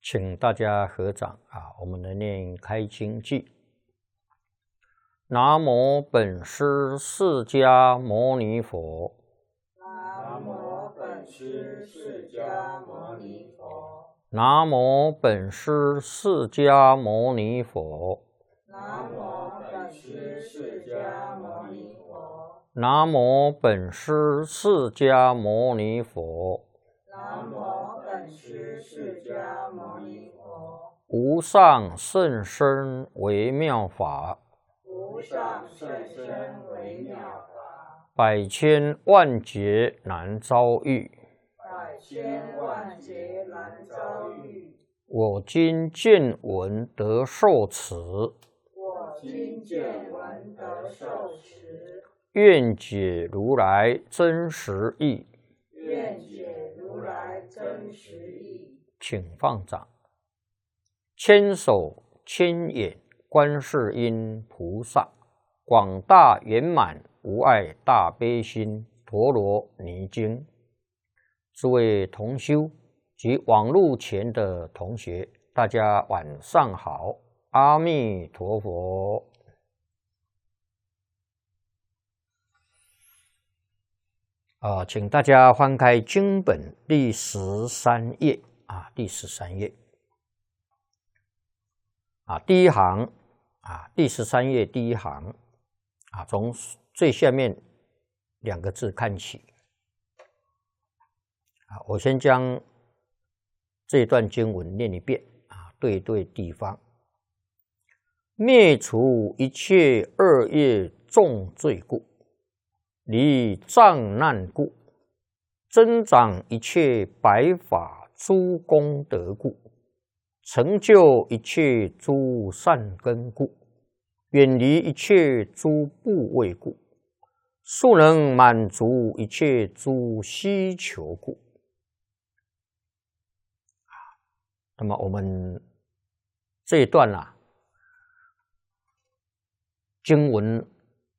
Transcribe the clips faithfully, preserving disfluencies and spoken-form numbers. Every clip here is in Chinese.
请大家合掌啊，我们来念开经偈。南无本师释迦牟尼佛。 南无本师释迦牟尼佛。 南无本师释迦牟尼佛。 南无本师释迦牟尼佛。 南无本师释迦牟尼佛。 南无本师释迦牟尼佛。 无上甚深微妙法， 无上甚深微妙法， 百千万劫难遭遇。 百千万劫难遭遇。 我今见闻得受持， 我今见闻得受持， 愿解如来真实义。 愿解如来真实义。 请放掌。千手千眼观世音菩萨，广大圆满无碍大悲心陀罗尼经。诸位同修及网络前的同学，大家晚上好，阿弥陀佛。啊，请大家翻开经本第十三页啊，第十三页啊，第一行啊，第十三页第一行啊，从最下面两个字看起啊，我先将这段经文念一遍啊，对对地方。灭除一切恶业重罪故，离障难故，增长一切白法诸功德故，成就一切诸善根故，远离一切诸怖畏故，速能满足一切诸希求故。那么我们这一段啊，经文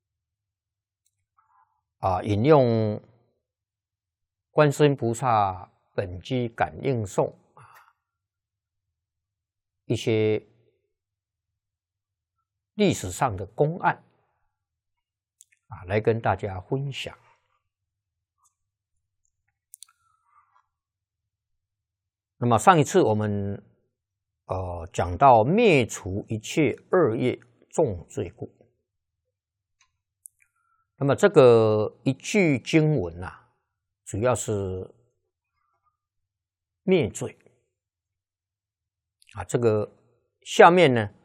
啊，引用观世音菩萨本机感应颂啊，一些历史上的公案啊，来跟大家分享。那么上一次我们呃讲到灭除一切恶业重罪故。那么这个一句经文啊，主要是灭罪啊。这个下面呢